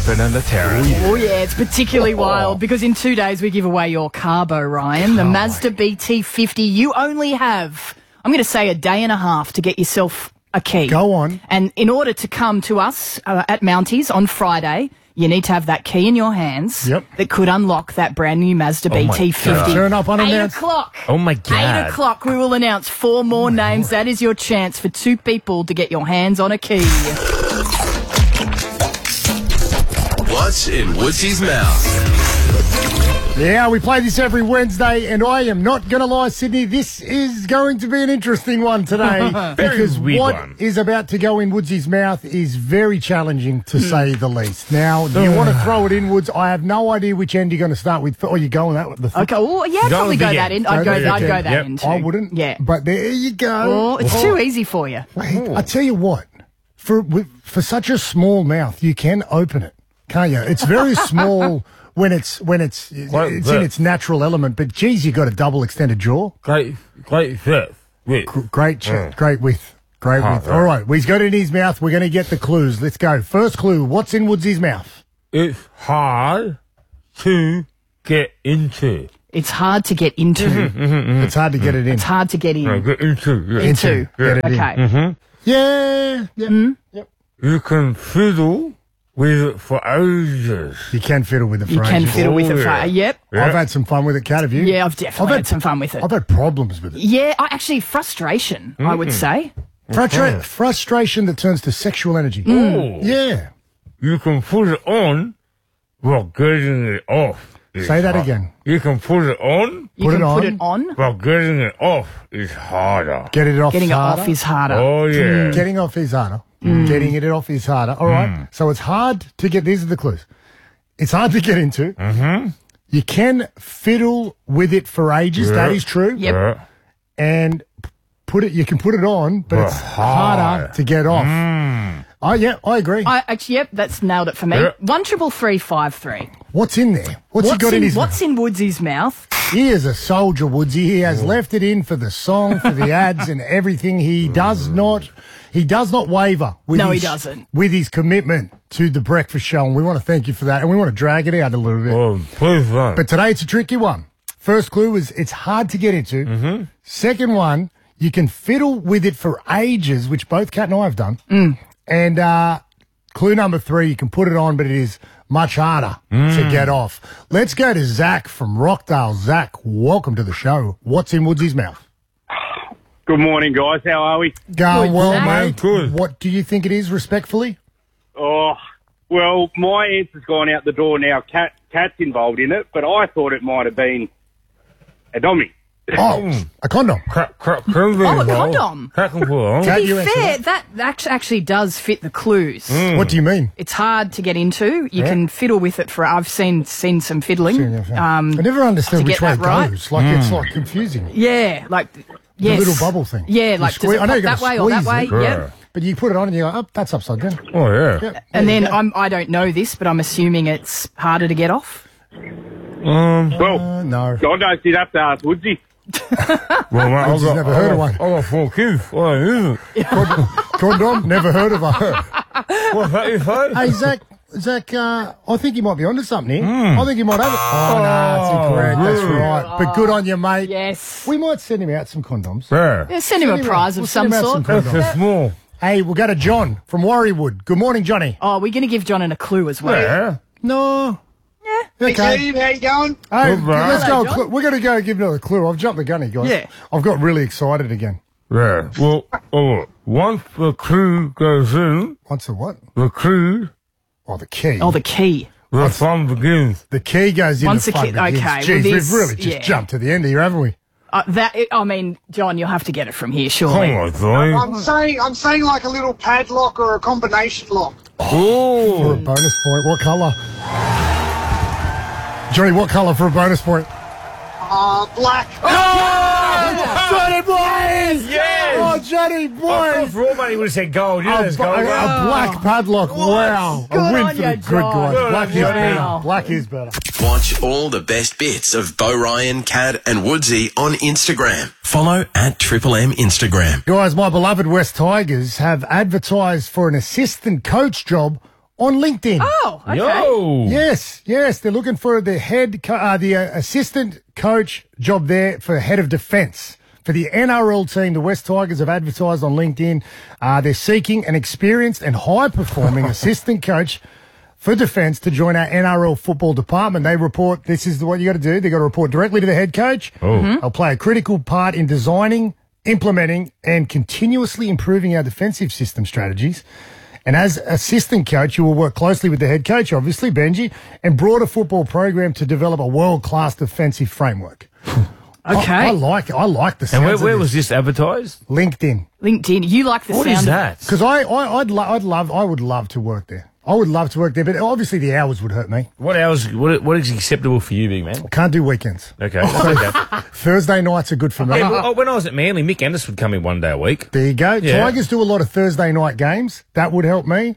open and the terrace. Oh, yeah, it's particularly wild because in 2 days we give away your carbo, Ryan. The Mazda BT50. You only have, I'm going to say, a day and a half to get yourself a key. Go on. And in order to come to us at Mounties on Friday, you need to have that key in your hands that could unlock that brand new Mazda BT50. Turn up on 8 o'clock. Oh, my God. 8 o'clock, we will announce 4 more names. That is your chance for 2 people to get your hands on a key. What's in Woodsy's mouth? Yeah, we play this every Wednesday, and I am not going to lie, Sydney, this is going to be an interesting one today. Because what is about to go in Woodsy's mouth is very challenging, to say the least. Now, do you want to throw it in, Woods? I have no idea which end you're going to start with. Oh, you're going that way? Okay, well, yeah, I'd probably go that end. I'd go that end too. I wouldn't. Yeah. But there you go. Oh, it's too easy for you. Wait, I tell you what, for such a small mouth, you can open it, can't you? It's very small when it's in its natural element. But geez, you got a double extended jaw. Great fit. Great width. All right, he's got it in his mouth. We're going to get the clues. Let's go. First clue. What's in Woodsy's mouth? It's hard to get into. It's hard to get into. It's hard to get it in. It's hard to get in. No, get into. Yeah. Into. Get it Okay. in. Yeah. Yep. You can fiddle with it for ages. You can fiddle with it for You can ages. fiddle with it for... yeah. Yep. I've had some fun with it, Kat, have you? Yeah, I've definitely had some fun with it. I've had problems with it. Yeah, actually, frustration, I would say. Frustration that turns to sexual energy. Yeah. You can put it on while getting it off. Say that again. You can put it on You can put it on. while getting it off is harder. Getting it off Getting is it harder. off is harder. Oh, yeah. Getting off is harder. Getting it off is harder. All right. So it's hard to get. These are the clues. It's hard to get into. You can fiddle with it for ages. That is true. Yep. Yeah. And you can put it on, but it's harder to get off. Oh, yeah, I agree. Yep, that's nailed it for me. Yeah. 133353. What's in there? What's he got in his mouth? What's in Woodsy's mouth? He is a soldier, Woodsy. He has left it in for the song, for the ads and everything. He does not waver with No, he doesn't. With his commitment to the breakfast show, and we want to thank you for that, and we want to drag it out a little bit. Oh, please don't. But today it's a tricky one. First clue is it's hard to get into. Second one, you can fiddle with it for ages, which both Kat and I have done. And clue number 3, you can put it on, but it is much harder to get off. Let's go to Zach from Rockdale. Zach, welcome to the show. What's in Woodsy's mouth? Good morning, guys. How are we? Going well, Zach. mate. Good. What do you think it is, respectfully? Oh, well, my answer's gone out the door now. Cat's involved in it, but I thought it might have been a dummy. Oh, a condom. Oh, a condom. Cat can put it on. Cat, To you be answer fair, that actually does fit the clues. What do you mean? It's hard to get into. You can fiddle with it for... I've seen some fiddling. I never understood to which get way it that right. goes. Like, it's like confusing. Yeah, like... The Yes. little bubble thing. Yeah, You like does squeeze- it I know you pop gotta that way or that squeeze way? it. Yep. But you put it on and you go, oh, that's upside down. Oh, yeah. Yep. And then I don't know this, but I'm assuming it's harder to get off. Well, No. God knows you'd have to ask Woodsy. Well, mate, I've never heard of one. I got 4 kids. What is it? Condom? Never heard of her. What's that you say? Hey, Zach, I think you might be onto something here. I think you might have it. Oh, no, that's incorrect. That's right. But good on you, mate. Yes. We might send him out some condoms. Yeah. Yeah, send him a prize We'll of send some him out sort. some That's condoms. too small. Hey, we'll go to John from Warriewood. Good morning, Johnny. Oh, we're going to give John a clue as well. Yeah. No. Yeah. Okay. Steve, how you going? Hey, Good, man. let's Hello, go. John. We're going to go give another clue. I've jumped the gun here, guys. Yeah. I've got really excited again. Yeah. Well, once the clue goes in, What's the what? the clue, Oh, the key. Oh, the key. the fun begins. The key goes in. Once the the fun key- begins. okay, Jeez, well, we've this- really just yeah. jumped to the end here, haven't we? John, you'll have to get it from here, Come surely. on, boy. I'm saying like a little padlock or a combination lock. For a Oh. bonus point. What colour? Johnny, what colour for a bonus point? Black. Johnny, boys! Yes! Oh, Johnny, boys! For all money, would have said gold. You know A there's gold. black padlock. Wow. Good A win on for ya, the good John. guys. Black is Wow. better. Black is better. Watch all the best bits of Bo Ryan, Cad and Woodsy on Instagram. Follow at Triple M Instagram. Guys, my beloved West Tigers have advertised for an assistant coach job on LinkedIn. Oh, okay. Yo. Yes, they're looking for the assistant coach job there for head of defence. For the NRL team, the West Tigers have advertised on LinkedIn. They're seeking an experienced and high-performing assistant coach for defence to join our NRL football department. They report, this is what you got to do. They got to report directly to the head coach. They'll play a critical part in designing, implementing, and continuously improving our defensive system strategies. And as assistant coach, you will work closely with the head coach, obviously, Benji, and broader football program to develop a world-class defensive framework. Okay. I like it. I like the sounds And of where this. was this advertised? LinkedIn. LinkedIn. You like the What sound is of that? Because I would love to work there. I would love to work there, but obviously the hours would hurt me. What hours? What is acceptable for you, big man? Can't do weekends. Okay. Okay. Thursday nights are good for me. Yeah, well, when I was at Manly, Mick Anderson would come in one day a week. There you go. Yeah. Tigers do a lot of Thursday night games. That would help me.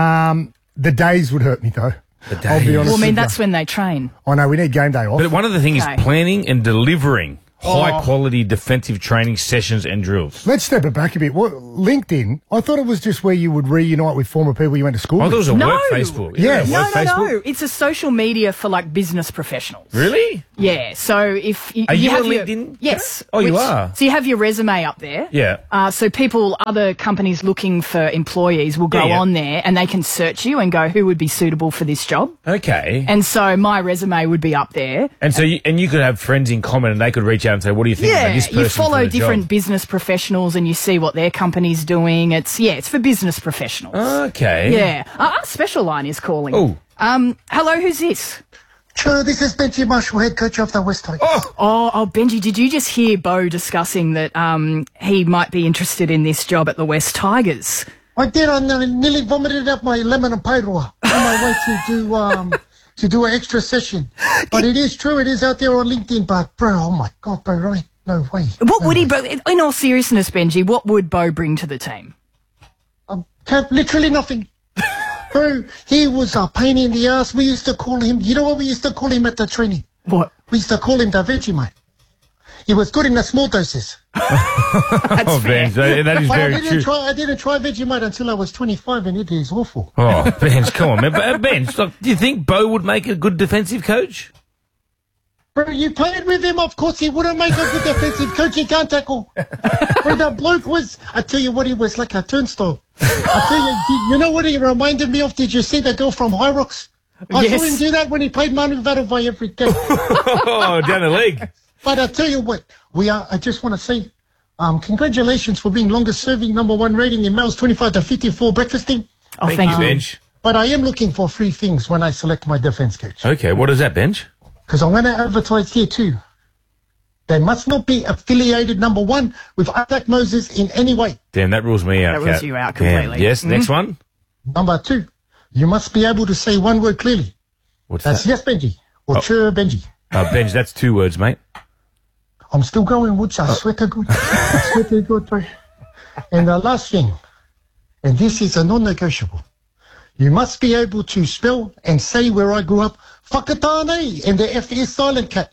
The days would hurt me, though. The I'll be days. honest Well, I mean, with that's you. when they train. I know, we need game day off. But one of the things Okay. is planning and delivering high-quality defensive training sessions and drills. Let's step it back a bit. LinkedIn, I thought it was just where you would reunite with former people you went to school I thought it with. was a No. work Facebook. Yes. No, work Facebook. no. It's a social media for like business professionals. Really? Yeah. So if Are you have on your, LinkedIn? yes. Oh, you are? So you have your resume up there. Yeah. So other companies looking for employees will go Yeah. on there and they can search you and go, who would be suitable for this job? Okay. And so my resume would be up there. And so you could have friends in common, and they could reach out and say, "What do you think about Yeah, this person?" you follow for the different job? business professionals and you see what their company's doing. It's for business professionals. Okay. Yeah. Our special line is calling. Oh. Hello, who's this? Sure, this is Benji Marshall, head coach of the West Tigers. Oh, Benji, did you just hear Bo discussing that he might be interested in this job at the West Tigers? I did. I nearly vomited up my lemon and pairoa on my way to do an extra session. But it is true. It is out there on LinkedIn. But, bro, oh, my God, bro, right? No way. What would he, in all seriousness, Benji, what would Bo bring to the team? Literally nothing. Bro, he was a pain in the ass. We used to call him, you know what we used to call him at the training? What? We used to call him the Vegemite. He was good in the small doses. Oh, Ben, that is But very true. I didn't try Vegemite until I was 25, and it is awful. Oh, Ben, come on, man. Ben, look, do you think Bo would make a good defensive coach? Bro, you played with him, of course he wouldn't make a good defensive coach. He can't tackle. Bro, the bloke was, I tell you what, he was like a turnstile. I tell you, you know what he reminded me of? Did you see the girl from High Rocks? I Yes. saw him do that when he played Manu Vadovai every day. Oh, down the leg. But I tell you what, I just want to say, congratulations for being longest serving #1 rating in males 25 to 54 breakfasting. Oh, Thank you, you. Bench. But I am looking for 3 things when I select my defense coach. Okay, what is that, Bench? Because I'm going to advertise here too. They must not be affiliated, #1, with Isaac Moses in any way. Damn, that rules me out, That rules Kat. you out Damn. completely. Yes, next one. #2, you must be able to say one word clearly. What's That's that? yes, Benji, or sure, Benji. Bench, that's 2 words, mate. I'm still going, Woods. I swear to God. I swear to God, bro. And the last thing, and this is a non-negotiable, you must be able to spell and say where I grew up, Whakatane, and the F is silent, cat.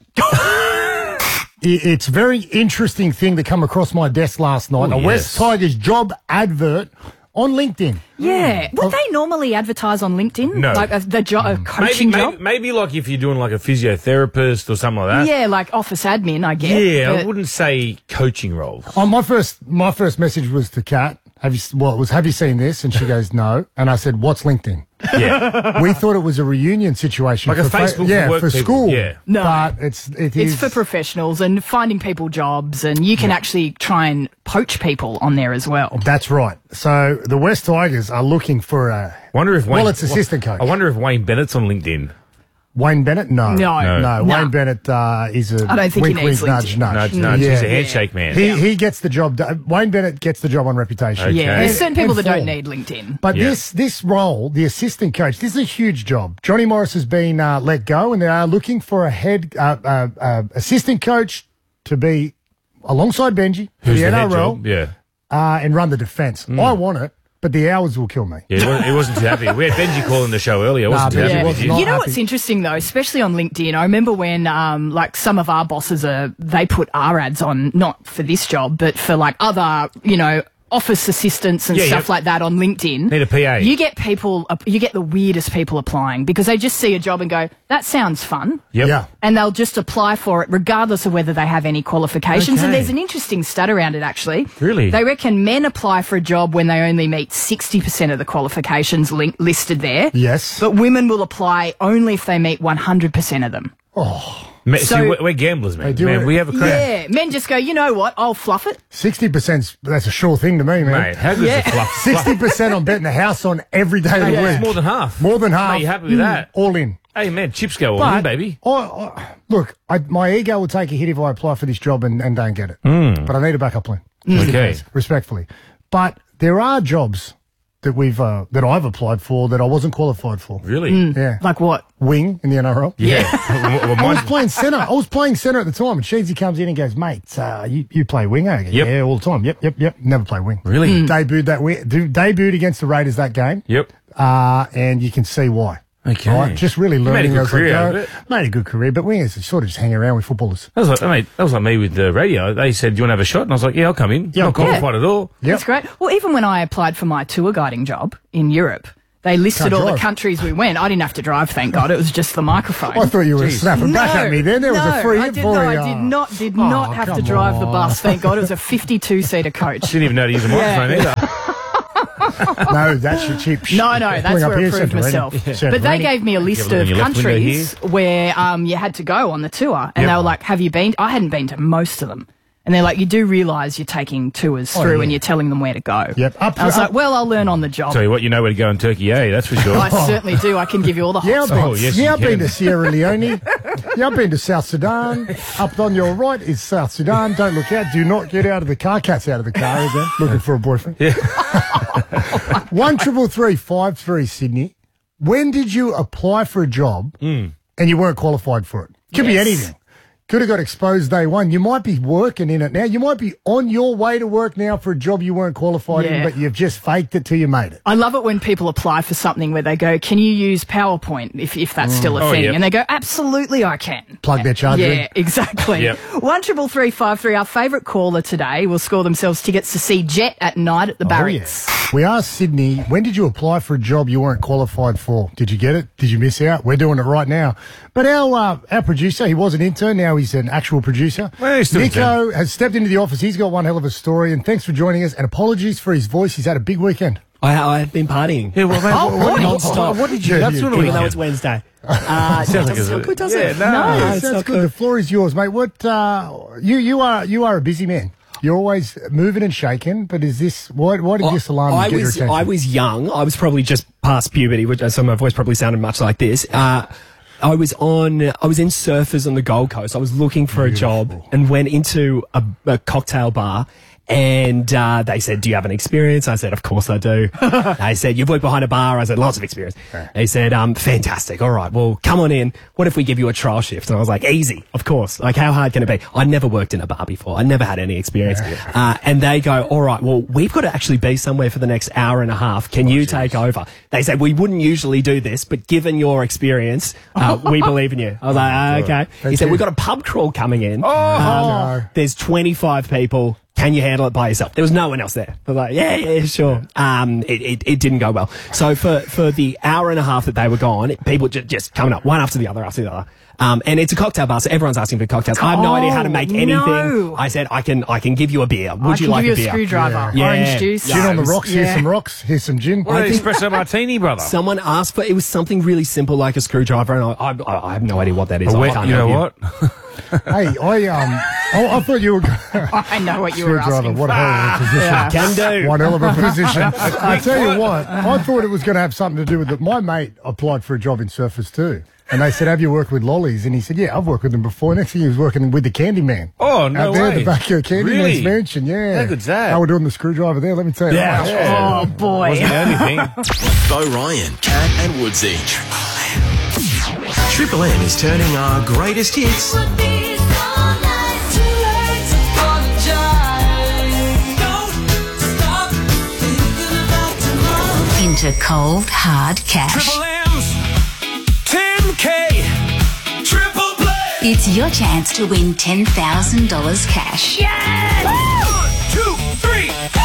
It's a very interesting thing that come across my desk last night. Oh, A West yes. Tigers job advert on LinkedIn. Yeah. Would they normally advertise on LinkedIn? No. Like a coaching job? Maybe like if you're doing like a physiotherapist or something like that. Yeah, like office admin, I guess. Yeah, I but- wouldn't say coaching roles. Oh, my first message was to Kat. Have you seen this? And she goes, no. And I said, what's LinkedIn? Yeah. We thought it was a reunion situation. Like a for Facebook for yeah, work for people, school. yeah. No. But it It's is for professionals and finding people jobs, and you can actually try and poach people on there as well. That's right. So the West Tigers are looking for a Wonder if Wayne, Well, it's assistant coach. I wonder if Wayne Bennett's on LinkedIn. Wayne Bennett. No, No. no. No. Wayne Bennett is a I don't think he wink, needs wink, nudge, LinkedIn. nudge. Nudge. Yeah. He's a handshake man. He gets the job done. Wayne Bennett gets the job on reputation. Okay. Yeah, there's certain people And that don't form. need LinkedIn. But Yeah. this role, the assistant coach, this is a huge job. Johnny Morris has been let go, and they are looking for a head assistant coach to be alongside Benji for Who's the the head NRL job? Yeah. and run the defence. I want it, but the hours will kill me. Yeah, he wasn't too happy. We had Benji calling the show earlier. I wasn't too Benji happy was with you. not You know happy. what's interesting though, especially on LinkedIn? I remember when like some of our bosses they put our ads on, not for this job, but for like other, office assistants and Yeah, stuff yep. like that on LinkedIn. Need a PA. You get the weirdest people applying because they just see a job and go, that sounds fun. Yep. Yeah. And they'll just apply for it regardless of whether they have any qualifications. And Okay. there's an interesting stat around it, actually. Really? They reckon men apply for a job when they only meet 60% of the qualifications listed there. Yes. But women will apply only if they meet 100% of them. See, we're gamblers, man. do Man, it. we have a crowd. Yeah. Men just go, you know what? I'll fluff it. 60%, that's a sure thing to me, man. Mate, how good is the fluff? 60% on betting the house on every day of the Yeah. week. It's more than half. More than half. Mate, you happy with that? All in. Hey, man, chips go all in, baby. Look, my ego will take a hit if I apply for this job and don't get it. But I need a backup plan. Okay. Respectfully. But there are jobs that that I've applied for that I wasn't qualified for. Really? Yeah. Like what? Wing in the NRL. Yeah. Well, I was mine's- playing centre. I was playing centre at the time, and Sheedsy comes in and goes, "Mate, you play wing, eh?" I go, Yep. Yeah, all the time. Yep. Never play wing. Really? Debuted against the Raiders that game. Yep. And you can see why. Okay. Right? Just really You learning made a good as I career go. out of it. Made a good career, but wingers sort of just hang around with footballers. That was like me with the radio. They said, "Do you want to have a shot?" And I was like, "Yeah, I'll come in." Yeah, Not cool. qualified at all. Yep. That's great. Well, even when I applied for my tour guiding job in Europe, they listed Can't all the drive. countries we went. I didn't have to drive, thank God. It was just the microphone. I thought you were snapping back at me then. There was a free I hit did, for no, you. I did not have to come drive the on. bus, thank God. It was a 52-seater coach. Didn't even know to use a microphone either. No, that's your cheap shit. No, that's Pulling up where I here, proved Santorini. myself. Santorini. But they gave me a list Yeah, of on your left window countries where you had to go on the tour. And Yep. they were like, have you been? I hadn't been to most of them. And they're like, you do realise you're taking tours through yeah. and you're telling them where to go. Yep. I was like, well, I'll learn on the job. Tell you what, you know where to go in Turkey, that's for sure. I certainly do. I can give you all the hot Yeah, I've been, Oh, yes, you I've been can. to Sierra Leone. Yeah, I've been to South Sudan. Up on your right is South Sudan. Don't look out. Do not get out of the car. Cat's out of the car again. Looking for a boyfriend. Yeah. 1-333-53 Sydney. When did you apply for a job and you weren't qualified for it? Could be Yes. anything. Could have got exposed day one. You might be working in it now. You might be on your way to work now for a job you weren't qualified in, Yeah. but you've just faked it till you made it. I love it when people apply for something where they go, can you use PowerPoint if that's still a Oh, thing? yep. And they go, absolutely I can. Plug their charger in. Yeah, exactly. Yep. 1-333-53. Our favourite caller today will score themselves tickets to see Jet at night at the Barracks. We asked Sydney, when did you apply for a job you weren't qualified for? Did you get it? Did you miss out? We're doing it right now. But our producer, he was an intern, now he's an actual producer. Well, he's still Nico has stepped into the office. He's got one hell of a story, and thanks for joining us. And apologies for his voice. He's had a big weekend. I've been partying. Yeah, well, man, what did you do? That's Yeah, what Even we though it's Wednesday. sounds like It's not good, does it? No. No. it's Sounds not good. good. The floor is yours, mate. What you are a busy man. You're always moving and shaking, but is this why did this alarm get your attention? I was young. I was probably just past puberty, so my voice probably sounded much like this. I was in Surfers on the Gold Coast. I was looking for a job and went into a cocktail bar. And they said, do you have an experience? I said, of course I do. They said, you've worked behind a bar? I said, lots of experience. They said, fantastic. All right, well, come on in. What if we give you a trial shift? And I was like, easy, of course. Like, how hard can it be? I'd never worked in a bar before. I never had any experience. And they go, all right, well, we've got to actually be somewhere for the next hour and a half. Can you take over? They said, we wouldn't usually do this, but given your experience, we believe in you. I was like, okay. He said, we've got a pub crawl coming in. no. There's 25 people. Can you handle it by yourself? There was no one else there. I was like, yeah, sure. It didn't go well. So for the hour and a half that they were gone, people just coming up one after the other. And it's a cocktail bar, so everyone's asking for cocktails. I have no idea how to make anything. no. I said, I can give you a beer. Would I you can like give a you beer? a screwdriver, Yeah. orange juice. Gin on the rocks. Here's yeah. some rocks. Here's some gin. What an espresso martini, brother. Someone asked for it was something really simple like a screwdriver, and I have no idea what that is. I can't You know help what? Hey, I thought you were. I know what you were Screwdriver. asking What for. a hell of a position. Yeah. Can do. One hell of a position. I tell you what, I thought it was going to have something to do with it. My mate applied for a job in Surfers too. And they said, have you worked with lollies? And he said, yeah, I've worked with them before. Next thing he was working with the Candyman. Oh, no Out there at way. the back of Candyman's Really? mansion, yeah. How good's that? How we're doing the screwdriver there, let me tell you. Oh, boy. Wasn't the only thing. Bo Ryan, Cat and Woodsy. Triple M is turning our greatest hits into cold, hard cash. M's, 10K, triple play. It's your chance to win $10,000 cash. 1, 2, 3, hey.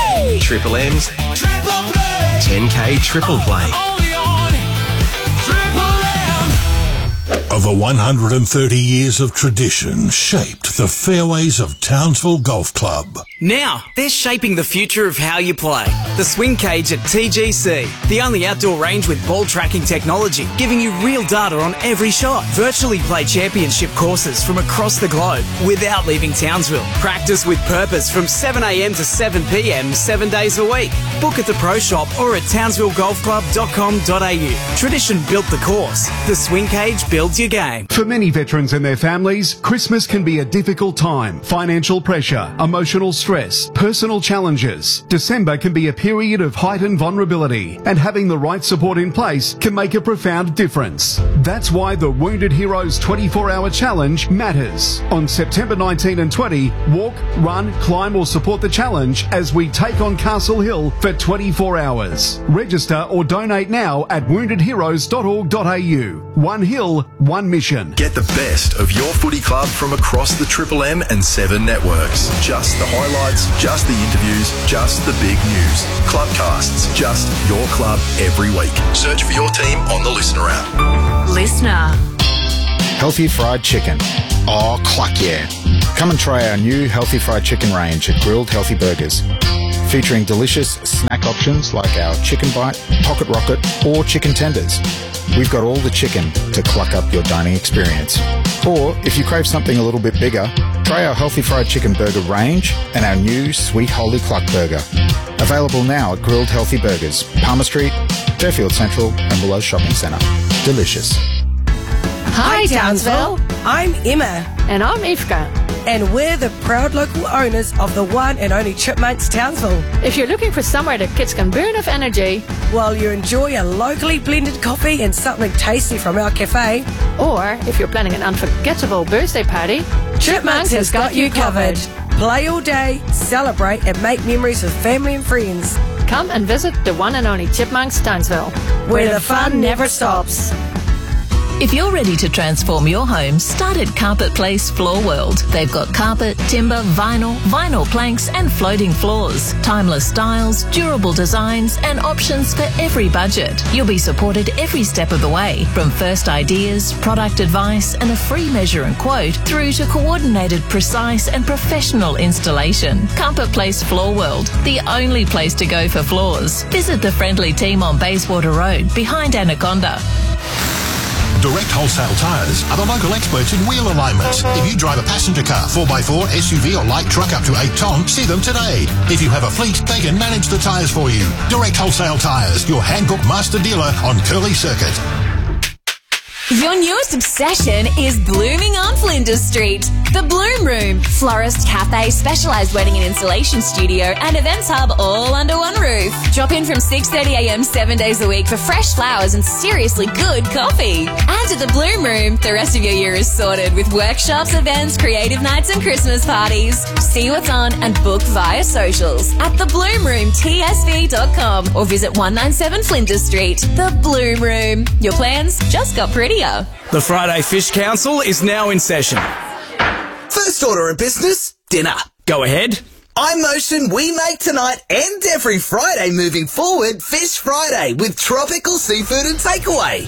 Triple M's Triple Play. 10K Triple Play. Only on Triple M. Over 130 years of tradition shaped the fairways of Townsville Golf Club. Now, they're shaping the future of how you play. The Swing Cage at TGC, the only outdoor range with ball tracking technology, giving you real data on every shot. Virtually play championship courses from across the globe without leaving Townsville. Practice with purpose from 7 a.m. to 7 p.m. 7 days a week. Book at the Pro Shop or at townsvillegolfclub.com.au. Tradition built the course. The Swing Cage builds your game. For many veterans and their families, Christmas can be a difficult time. Financial pressure, emotional stress, personal challenges. December can be a period of heightened vulnerability, and having the right support in place can make a profound difference. That's why the Wounded Heroes 24-hour challenge matters. On September 19 and 20, walk, run, climb or support the challenge as we take on Castle Hill for 24 hours. Register or donate now at woundedheroes.org.au. One hill, one mission. Get the best of your footy club from across the Triple M and 7 networks. Just the highlights, just the interviews, just the big news. Clubcasts, just your club every week. Search for your team on the Listener app. Listener. Healthy fried chicken. Oh, cluck yeah. Come and try our new Healthy Fried Chicken range at Grilled Healthy Burgers. Featuring delicious snack options like our chicken bite, pocket rocket or chicken tenders. We've got all the chicken to cluck up your dining experience. Or if you crave something a little bit bigger, try our Healthy Fried Chicken Burger range and our new Sweet Holy Cluck Burger. Available now at Grilled Healthy Burgers, Palmer Street, Fairfield Central and Willows Shopping Centre. Delicious. Hi Townsville, I'm Emma. And I'm Ifka. And we're the proud local owners of the one and only Chipmunks Townsville. If you're looking for somewhere the kids can burn off energy, while you enjoy a locally blended coffee and something tasty from our cafe, or if you're planning an unforgettable birthday party, Chipmunks has got you covered. Play all day, celebrate and make memories with family and friends. Come and visit the one and only Chipmunks Townsville, where the fun never stops. If you're ready to transform your home, start at Carpet Place Floor World. They've got carpet, timber, vinyl planks and floating floors. Timeless styles, durable designs and options for every budget. You'll be supported every step of the way, from first ideas, product advice and a free measure and quote through to coordinated, precise and professional installation. Carpet Place Floor World, the only place to go for floors. Visit the friendly team on Bayswater Road behind Anaconda. Direct Wholesale Tyres are the local experts in wheel alignments. If you drive a passenger car, 4x4, SUV or light truck up to 8 tonne, see them today. If you have a fleet, they can manage the tyres for you. Direct Wholesale Tyres, your Hankook master dealer on Curly Circuit. Your newest obsession is blooming on Flinders Street. The Bloom Room, florist, cafe, specialised wedding and installation studio and events hub all under one roof. Drop in from 6:30am 7 days a week for fresh flowers and seriously good coffee. And at the Bloom Room, the rest of your year is sorted with workshops, events, creative nights and Christmas parties. See what's on and book via socials at thebloomroomtsv.com or visit 197 Flinders Street. The Bloom Room. Your plans just got prettier. The Friday Fish Council is now in session. First order of business, dinner. Go ahead. I motion we make tonight and every Friday moving forward Fish Friday with tropical seafood and takeaway.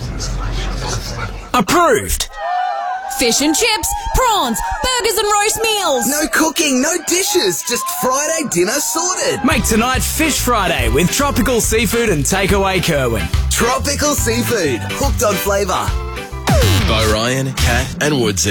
Approved. Fish and chips, prawns, burgers and roast meals. No cooking, no dishes, just Friday dinner sorted. Make tonight Fish Friday with tropical seafood and takeaway Kerwin. Tropical seafood, hooked on flavour. Bo Ryan, Kat and Woodsy.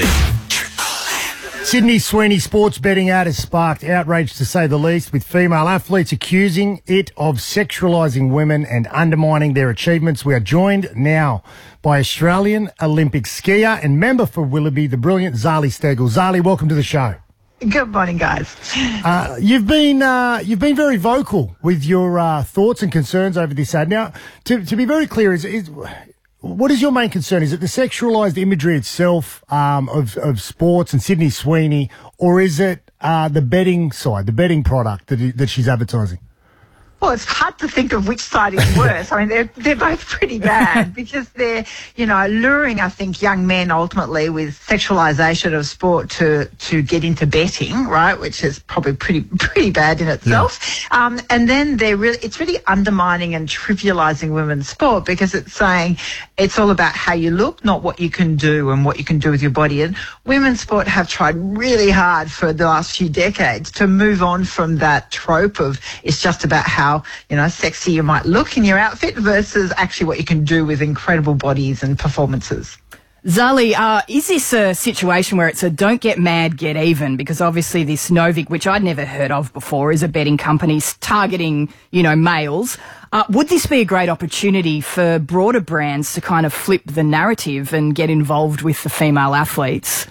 Sydney Sweeney sports betting ad has sparked outrage to say the least, with female athletes accusing it of sexualising women and undermining their achievements. We are joined now by Australian Olympic skier and member for Willoughby, the brilliant Zali Steggall. Zali, welcome to the show. Good morning, guys. You've been very vocal with your thoughts and concerns over this ad. Now, to be very clear, what is your main concern? Is it the sexualised imagery itself of sports and Sydney Sweeney, or is it the betting side, the betting product that she's advertising? Well, it's hard to think of which side is worse. I mean, they're both pretty bad because they're, luring, I think, young men ultimately with sexualisation of sport to get into betting, right, which is probably pretty bad in itself. Yeah. And then it's really undermining and trivialising women's sport because it's saying it's all about how you look, not what you can do and what you can do with your body. And women's sport have tried really hard for the last few decades to move on from that trope of it's just about how sexy you might look in your outfit versus actually what you can do with incredible bodies and performances. Zali, is this a situation where it's a don't get mad, get even? Because obviously this Novik, which I'd never heard of before, is a betting company targeting, males. Would this be a great opportunity for broader brands to kind of flip the narrative and get involved with the female athletes?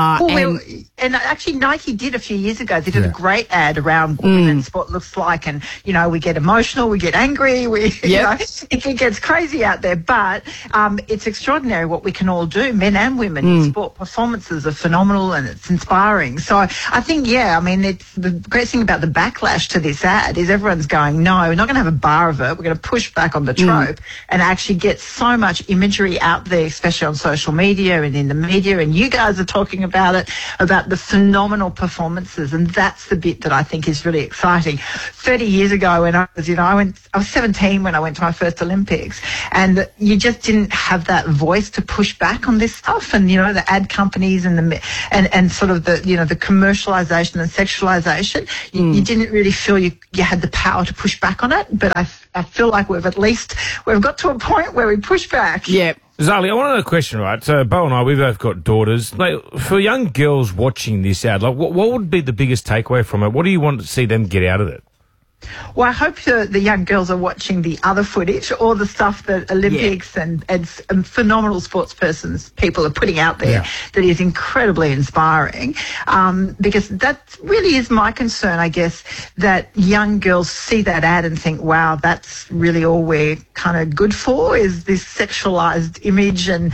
And actually Nike did a few years ago. They did a great ad around what women's sport looks like, and we get emotional, we get angry, it gets crazy out there. But it's extraordinary what we can all do, men and women. In sport performances are phenomenal and it's inspiring. So I think, it's the great thing about the backlash to this ad is everyone's going, no, we're not going to have a bar of it. We're going to push back on the trope and actually get so much imagery out there, especially on social media and in the media. And you guys are talking about it, about the phenomenal performances, and that's the bit that I think is really exciting. 30 years ago when I was 17 when I went to my first Olympics, and you just didn't have that voice to push back on this stuff, and the ad companies and sort of the the commercialization and sexualization, you didn't really feel you had the power to push back on it, but I feel like we've got to a point where we push back. Yeah. Zali, I want to know a question, right? So, Bo and I, we've both got daughters. Like, for young girls watching this ad, what would be the biggest takeaway from it? What do you want to see them get out of it? Well, I hope the young girls are watching the other footage, all the stuff that Olympics and phenomenal sportspersons, people are putting out there that is incredibly inspiring, because that really is my concern, I guess, that young girls see that ad and think, wow, that's really all we're kind of good for, is this sexualized image and,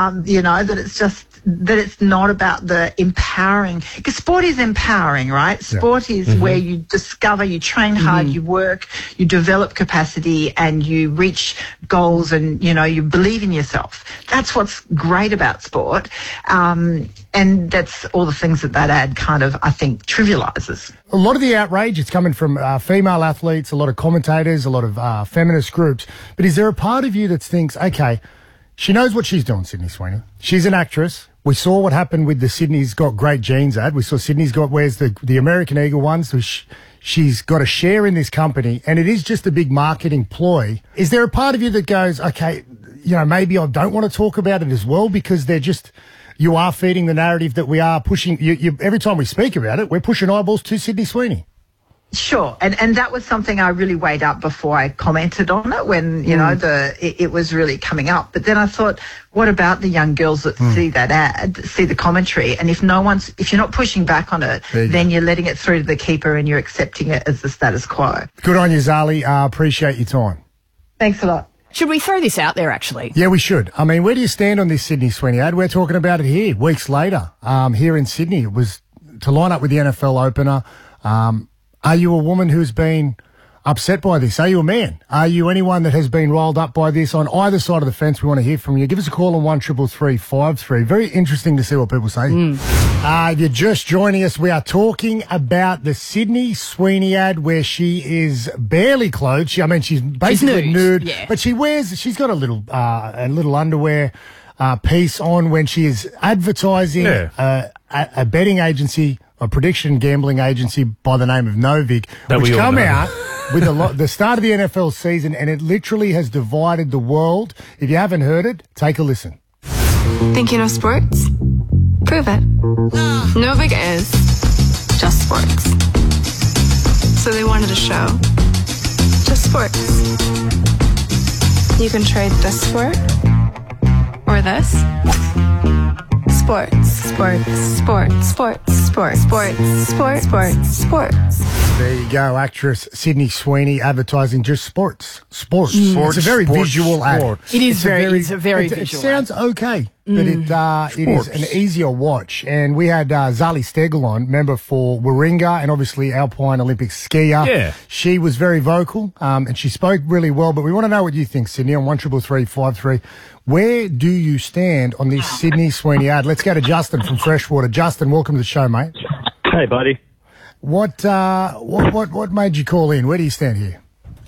that it's not about the empowering, because sport is empowering, right? Sport is where you discover, you train hard, you work, you develop capacity, and you reach goals, and you believe in yourself. That's what's great about sport, and that's all the things that ad kind of, I think, trivializes. A lot of the outrage is coming from female athletes, a lot of commentators, a lot of feminist groups. But is there a part of you that thinks, okay, she knows what she's doing, Sydney Sweeney. She's an actress. We saw what happened with the Sydney's Got Great Genes ad. We saw Sydney's wears the American Eagle ones. So she's got a share in this company, and it is just a big marketing ploy. Is there a part of you that goes, okay, maybe I don't want to talk about it as well, because you are feeding the narrative that we are pushing. Every time we speak about it, we're pushing eyeballs to Sydney Sweeney. Sure, and that was something I really weighed up before I commented on it when it was really coming up. But then I thought, what about the young girls that see that ad, see the commentary, and if you're not pushing back on it, then you're letting it through to the keeper and you're accepting it as the status quo. Good on you, Zali. Appreciate your time. Thanks a lot. Should we throw this out there, actually? Yeah, we should. I mean, where do you stand on this Sydney Sweeney ad? We're talking about it here, weeks later, here in Sydney. It was to line up with the NFL opener. Are you a woman who's been upset by this? Are you a man? Are you anyone that has been riled up by this on either side of the fence? We want to hear from you. Give us a call on 133353. Very interesting to see what people say. If you're just joining us, we are talking about the Sydney Sweeney ad where she is barely clothed. She's basically nude, but she's got a little underwear piece on when she is advertising a betting agency, a prediction gambling agency by the name of Novik, which come out with the start of the NFL season, and it literally has divided the world. If you haven't heard it, take a listen. Think you know sports? Prove it. Novik is just sports. So they wanted a show. Just sports. You can trade this sport or this. Sports, sports, sports, sports, sports, sports, sports, sports, sports. There you go, actress Sydney Sweeney advertising just sports. It's a very visual ad. It is very visual. It sounds okay. but it is an easier watch. And we had Zali Stegel on, member for Warringah and obviously Alpine Olympic skier. Yeah. She was very vocal and she spoke really well. But we want to know what you think, Sydney, on 133353. Where do you stand on this Sydney Sweeney ad? Let's go to Justin from Freshwater. Justin, welcome to the show, mate. Hey, buddy. What made you call in? Where do you stand here?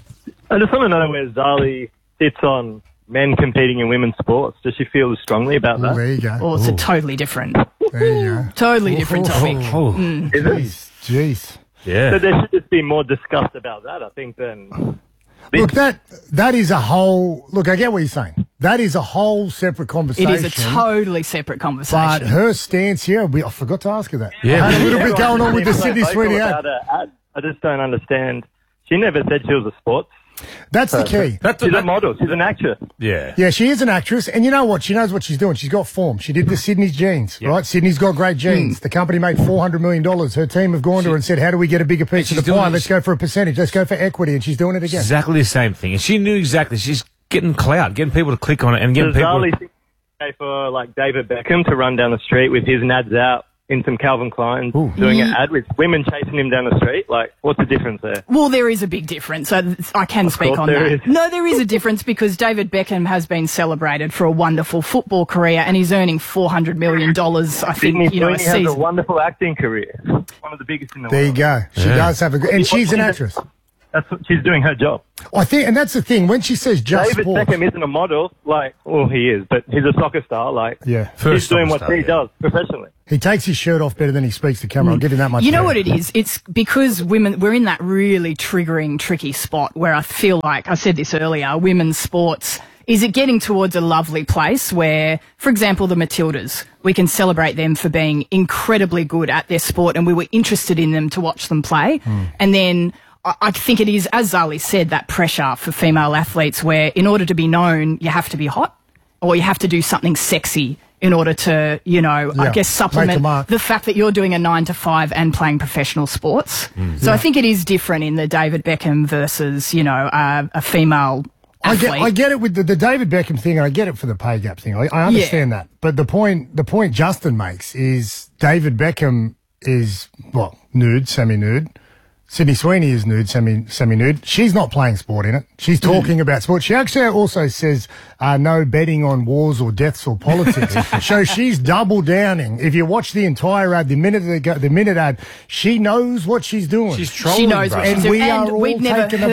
I just want to know where Zali sits on men competing in women's sports. Does she feel strongly about that? There you go. Oh, it's a totally different. There you go. Totally different topic. Is it? Jeez. Yeah. So there should just be more discussed about that, I think, than... Look, that is a whole... Look, I get what you're saying. That is a whole separate conversation. It is a totally separate conversation. But her stance here, I forgot to ask her that. Yeah. I had a little bit going on with the Sydney Sweeney ad. I just don't understand. She never said she was a sports. That's the key. She's a model. She's an actress. Yeah. Yeah, she is an actress. And you know what? She knows what she's doing. She's got form. She did the Sydney's jeans, right? Sydney's got great jeans. The company made $400 million. Her team have gone to her and said, how do we get a bigger piece of the pie? Let's go for a percentage. Let's go for equity. And she's doing it again. Exactly the same thing. And she knew exactly. She's getting clout, getting people to click on it and getting Does people... Zali think it's okay for, like, David Beckham to run down the street with his nads out in some Calvin Klein doing an ad with women chasing him down the street? Like, what's the difference there? Well, there is a big difference. So I can speak on there that. is. No, there is a difference because David Beckham has been celebrated for a wonderful football career and he's earning $400 million, I think, Sydney a Sweeney has season. a wonderful acting career. One of the biggest in the There world. you go. She does have a good... And she's an actress. That's what she's doing her job. I think, and that's the thing, when she says just David sport... Beckham isn't a model, like, well, he is, but he's a soccer star, like, Yeah. he's doing what he does professionally. He takes his shirt off better than he speaks to camera. I'll give him that much You know credit. what it is? It's because we're in that really triggering, tricky spot where I feel like, I said this earlier, women's sports, is it getting towards a lovely place where, for example, the Matildas, we can celebrate them for being incredibly good at their sport and we were interested in them to watch them play. And then I think it is, as Zali said, that pressure for female athletes where in order to be known, you have to be hot or you have to do something sexy in order to, you know, I guess supplement the fact that you're doing a 9 to 5 and playing professional sports. So I think it is different in the David Beckham versus, you know, a female athlete. I get it with the David Beckham thing, and I get it for the pay gap thing. I understand that. But the point Justin makes is David Beckham is, well, nude, semi-nude. Sydney Sweeney is nude, semi-nude. She's not playing sport in it. She's talking about sport. She actually also says no betting on wars or deaths or politics. So she's double downing. If you watch the entire ad, the minute ad, she knows what she's doing. She's trolling. She knows what she's doing. And we'd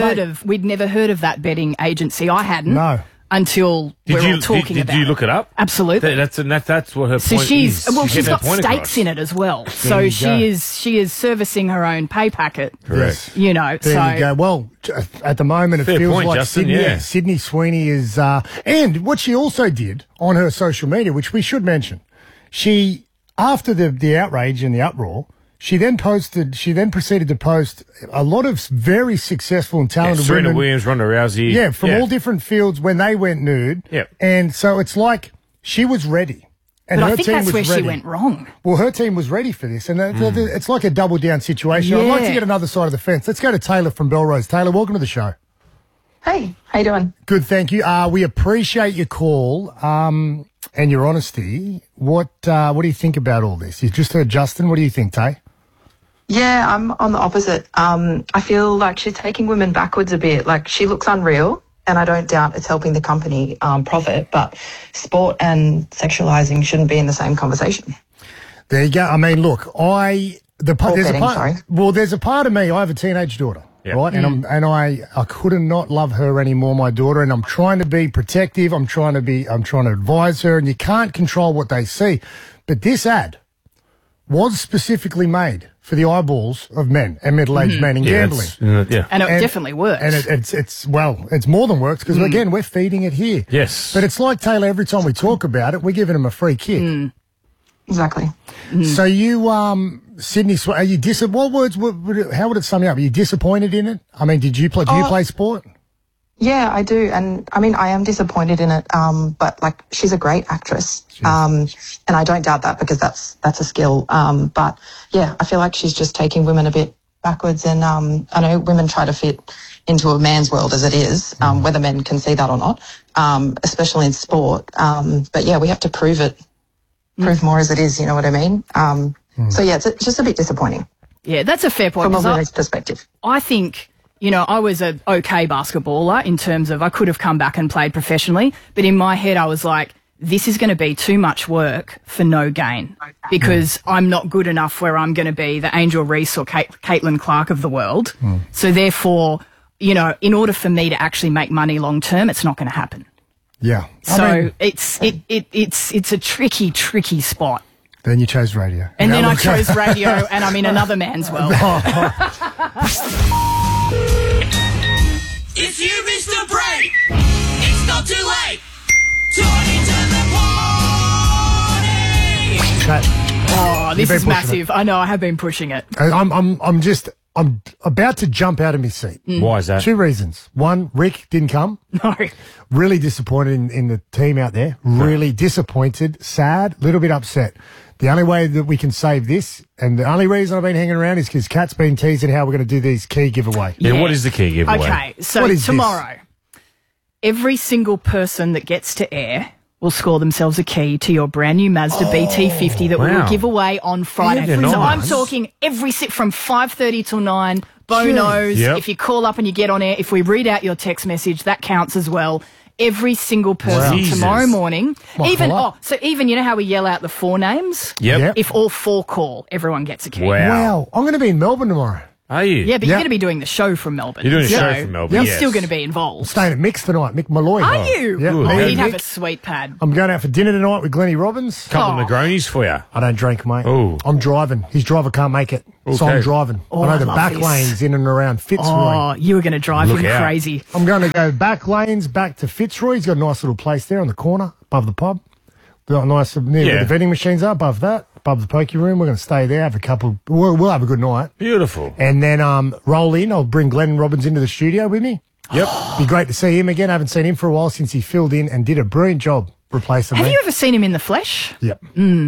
never heard of that betting agency. I hadn't. No. Until we're all talking about Did you look it up? Absolutely. That's what her So point she's is. she's got point stakes across. in it as well. So you she go. is servicing her own pay packet. Correct. You know. There you go. Well, at the moment, it Fair feels point, like Justin, Sydney Sweeney is... and what she also did on her social media, which we should mention, she, after the outrage and the uproar, she then proceeded to post a lot of very successful and talented Serena women. Williams, Ronda Rousey. Yeah, from all different fields when they went nude. Yep. And so it's like she was ready. And But her I think team that's was where ready. she went wrong. Well, her team was ready for this, and it's like a double down situation. I'd like to Yeah. get another side of the fence. Let's go to Taylor from Belrose. Taylor, welcome to the show. Hey, how you doing? Good, thank you. We appreciate your call and your honesty. What do you think about all this? You just heard Justin. What do you think, Tay? Yeah, I'm on the opposite. I feel like she's taking women backwards a bit. Like, she looks unreal, and I don't doubt it's helping the company profit, but sport and sexualizing shouldn't be in the same conversation. There you go. I mean, look, there's a part of me. I have a teenage daughter, right? And I couldn't not love her anymore, my daughter. And I'm trying to be protective. I'm trying to advise her. And you can't control what they see, but this ad was specifically made for the eyeballs of men and middle-aged men in gambling. And it definitely works. And it's more than works because, again, we're feeding it here. Yes. But it's like, Taylor, every time we talk about it, we're giving them a free kick. Exactly. So you, Sydney, are you how would it sum you up? Are you disappointed in it? I mean, do you play sport? Yeah, I do. And I mean, I am disappointed in it. But like, she's a great actress. And I don't doubt that because that's a skill. But yeah, I feel like she's just taking women a bit backwards. And I know women try to fit into a man's world as it is, whether men can see that or not, especially in sport. But yeah, we have to prove more as it is, you know what I mean? So yeah, it's just a bit disappointing. Yeah, that's a fair point. From a women's perspective. I think, you know, I was an okay basketballer in terms of I could have come back and played professionally, but in my head I was like, this is going to be too much work for no gain because I'm not good enough where I'm going to be the Angel Reese or Caitlin Clark of the world. So therefore, you know, in order for me to actually make money long term, it's not going to happen. Yeah. So it's a tricky spot. Then you chose radio. And then I chose radio and I'm in another man's world. If you missed a break, it's not too late. Turn into the party. Oh, this You've been is pushing massive. I know, I have been pushing it. I'm about to jump out of my seat. Why is that? 2 reasons. One, Rick didn't come. No. Really disappointed in the team out there. Really disappointed, sad, a little bit upset. The only way that we can save this, and the only reason I've been hanging around is because Kat's been teasing how we're going to do these key giveaway. Yeah, what is the key giveaway? Okay, so tomorrow, every single person that gets to air will score themselves a key to your brand new Mazda BT50 that we will give away on Friday. Yeah, So nice. I'm talking from 5:30 till 9. Bonos. Yep. If you call up and you get on air, if we read out your text message, that counts as well. Every single person tomorrow morning. Even you know how we yell out the 4 names? Yep. If all 4 call, everyone gets a key. Wow. I'm going to be in Melbourne tomorrow. Are you? Yeah, but you're going to be doing the show from Melbourne. You're doing a show So from Melbourne, You're yes. still going to be involved. Staying at Mick's tonight, Mick Malloy. Are you? Yeah, Oh, me he'd and have Mick. a sweet pad. I'm going out for dinner tonight with Glennie Robbins. Couple of Negronis for you. I don't drink, mate. Oh. I'm driving. His driver can't make it. So I'm Okay. driving. Oh, I know I the love back this. lanes in and around Fitzroy. Oh, you were going to drive Look him out. crazy. I'm going to go back lanes back to Fitzroy. He's got a nice little place there on the corner above the pub. Got a nice near where the vending machines are above that, above the pokey room. We're going to stay there, have a couple. We'll have a good night. Beautiful. And then roll in. I'll bring Glenn Robbins into the studio with me. Yep. Be great to see him again. I haven't seen him for a while since he filled in and did a brilliant job replacing Have me. you ever seen him in the flesh? Yep.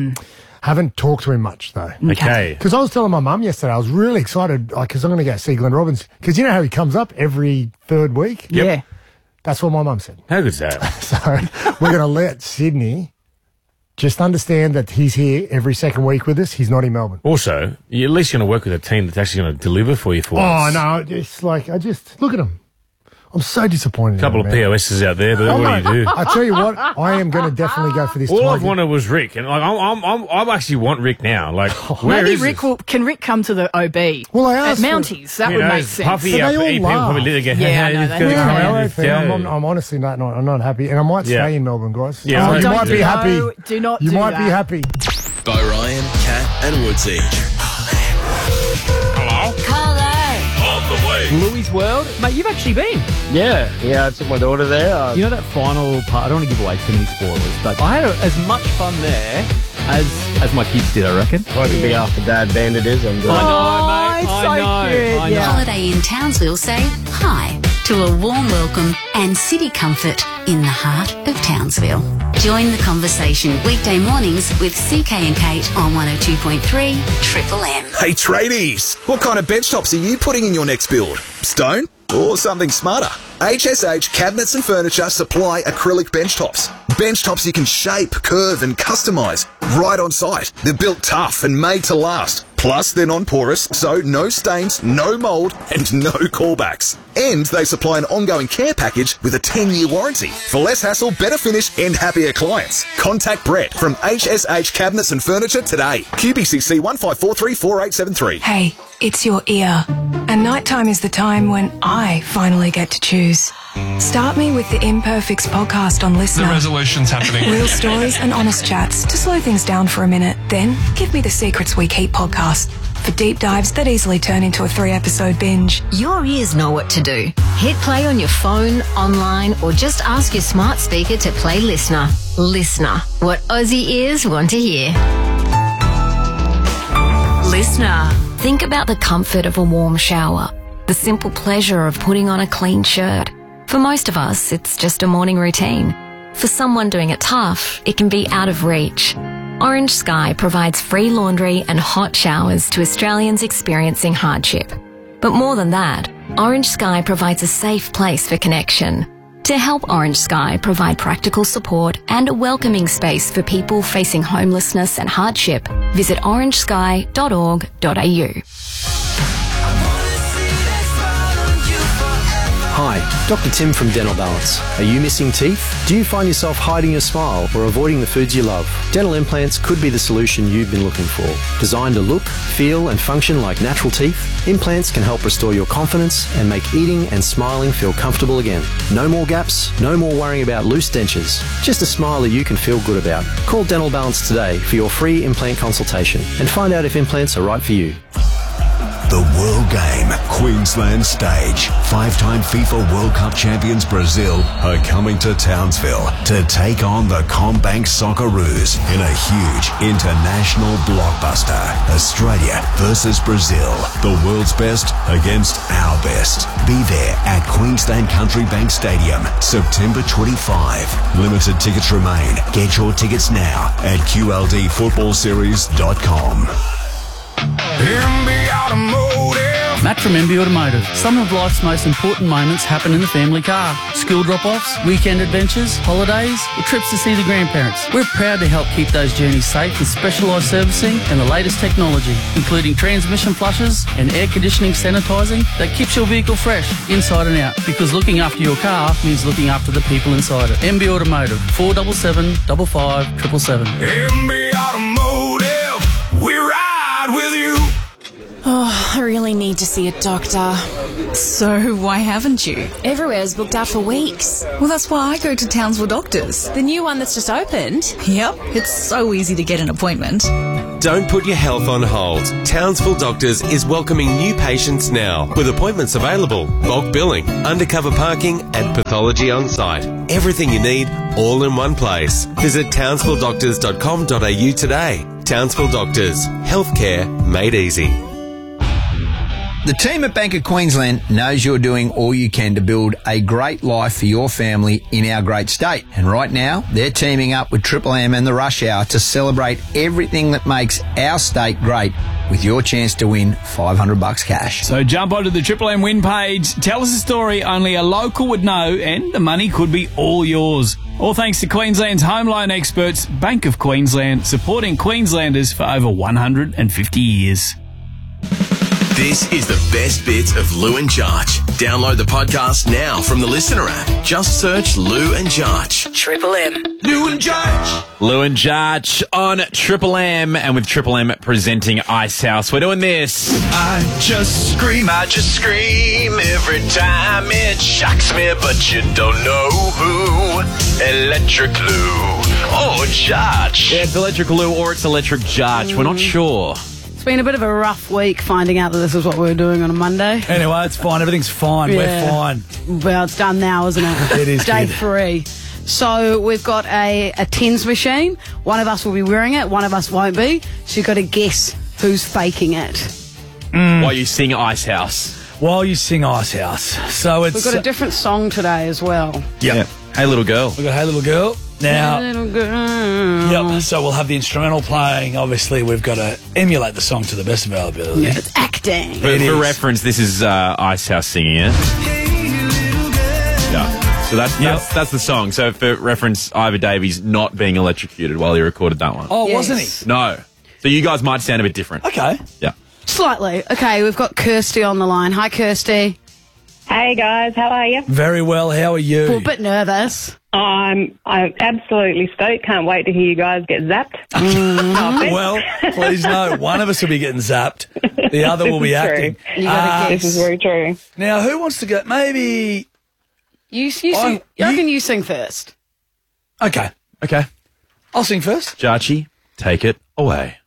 Haven't talked to him much though. Okay. Because I was telling my mum yesterday, I was really excited because I'm going to go see Glenn Robbins. Because you know how he comes up every 3rd week? Yep. Yeah. That's what my mum said. How good's that? So we're going to let Sydney just understand that he's here every 2nd week with us. He's not in Melbourne. Also, you're at least going to work with a team that's actually going to deliver for you for once. Oh, no. It's like, look at him. I'm so disappointed. A couple of in him, man. POSs out there, but Oh, what do you do? I tell you what, I am going to definitely go for this. All I've Tiger. wanted was Rick, and like I actually want Rick now. Like, where Maybe is Rick can Rick come to the OB? Well, I at asked for- Mounties. That You would know, make sense. Puffy But up they all at EPM laugh. probably lit again. Yeah, I know, let's they go, do. Yeah, let's I'm, go. I'm honestly I'm not happy, and I might stay Yeah. in Melbourne, guys. Yeah, Oh, I you don't might do be that. happy. No, do not You do might that. be happy. Bo Ryan, Kat, and Woodsy. Louis World, mate, you've actually been. Yeah, I took my daughter there. You know that final part, I don't want to give away too many spoilers, but I had as much fun there as my kids did, I reckon. Probably be after Dad Bandit is. I'm good. I know, mate. it's I so know. cute, I know. yeah. Holiday in Townsville say hi to a warm welcome and city comfort in the heart of Townsville. Join the conversation weekday mornings with CK and Kate on 102.3 Triple M. Hey tradies, what kind of bench tops are you putting in your next build? Stone or something smarter? HSH Cabinets and Furniture supply acrylic bench tops. Bench tops you can shape, curve and customise right on site. They're built tough and made to last. Plus, they're non-porous, so no stains, no mould and no callbacks. And they supply an ongoing care package with a 10-year warranty. For less hassle, better finish and happier clients. Contact Brett from HSH Cabinets and Furniture today. QBCC 15434873. Hey, it's your ear. And nighttime is the time when I finally get to choose. Start me with the Imperfects podcast on Listener. The resolution's happening. Real stories and honest chats to slow things down for a minute. Then give me the Secrets We Keep podcast for deep dives that easily turn into a 3-episode binge. Your ears know what to do. Hit play on your phone, online, or just ask your smart speaker to play Listener. Listener, what Aussie ears want to hear. Listener. Think about the comfort of a warm shower, the simple pleasure of putting on a clean shirt. For most of us, it's just a morning routine. For someone doing it tough, it can be out of reach. Orange Sky provides free laundry and hot showers to Australians experiencing hardship. But more than that, Orange Sky provides a safe place for connection. To help Orange Sky provide practical support and a welcoming space for people facing homelessness and hardship, visit orangesky.org.au. Hi, Dr. Tim from Dental Balance. Are you missing teeth? Do you find yourself hiding your smile or avoiding the foods you love? Dental implants could be the solution you've been looking for. Designed to look, feel and function like natural teeth, implants can help restore your confidence and make eating and smiling feel comfortable again. No more gaps, no more worrying about loose dentures. Just a smile that you can feel good about. Call Dental Balance today for your free implant consultation and find out if implants are right for you. The World Game, Queensland stage. 5-time FIFA World Cup champions Brazil are coming to Townsville to take on the Combank Socceroos in a huge international blockbuster. Australia versus Brazil. The world's best against our best. Be there at Queensland Country Bank Stadium, September 25. Limited tickets remain. Get your tickets now at QLDFootballSeries.com. Matt from MB Automotive. Some of life's most important moments happen in the family car. School drop-offs, weekend adventures, holidays, or trips to see the grandparents. We're proud to help keep those journeys safe with specialised servicing and the latest technology, including transmission flushes and air conditioning sanitising that keeps your vehicle fresh, inside and out, because looking after your car means looking after the people inside it. MB Automotive, 477 55 777. MB Automotive, we ride with you. Oh, I really need to see a doctor. So why haven't you? Everywhere's booked out for weeks. Well, that's why I go to Townsville Doctors. The new one that's just opened? Yep, it's so easy to get an appointment. Don't put your health on hold. Townsville Doctors is welcoming new patients now, with appointments available, bulk billing, undercover parking and pathology on site. Everything you need, all in one place. Visit townsvilledoctors.com.au today. Townsville Doctors. Healthcare made easy. The team at Bank of Queensland knows you're doing all you can to build a great life for your family in our great state. And right now, they're teaming up with Triple M and the Rush Hour to celebrate everything that makes our state great with your chance to win $500 cash. So jump onto the Triple M win page, tell us a story only a local would know, and the money could be all yours. All thanks to Queensland's home loan experts, Bank of Queensland, supporting Queenslanders for over 150 years. This is the best bits of Lou and Jarch. Download the podcast now from the Listener app. Just search Lou and Jarch. Triple M. Lou and Jarch. Lou and Jarch on Triple M, and with Triple M presenting Ice House, we're doing this. I just scream every time it shocks me, but you don't know who. Electric Lou. Oh, Jarch. Yeah, it's Electric Lou or it's Electric Jarch. We're not sure. It's been a bit of a rough week finding out that this is what we were doing on a Monday. Anyway, it's fine. Everything's fine. Yeah. We're fine. Well, it's done now, isn't it? It is. Day good. 3. So we've got a TENS machine. One of us will be wearing it. One of us won't be. So you've got to guess who's faking it. While you sing Ice House. While you sing Ice House. So it's... We've got a different song today as well. Yep. Hey Little Girl. We've got Hey Little Girl. Now, Hey Little Girl. Yep, so we'll have the instrumental playing. Obviously, we've got to emulate the song to the best of our ability. Yeah, it's acting. For reference, this is Ice House singing it. Yeah. So that's the song. So for reference, Ivor Davies not being electrocuted while he recorded that one. Oh, wasn't he? No. So you guys might sound a bit different. Okay. Yeah. Slightly. Okay, we've got Kirsty on the line. Hi, Kirsty. Hey guys, how are you? Very well. How are you? Well, a bit nervous. I'm absolutely stoked. Can't wait to hear you guys get zapped. Well, please know, one of us will be getting zapped. The other will be acting. This is very true. Now, who wants to go? Maybe... You sing. I reckon you sing first. Okay. Okay. I'll sing first. Jarchi, take it away.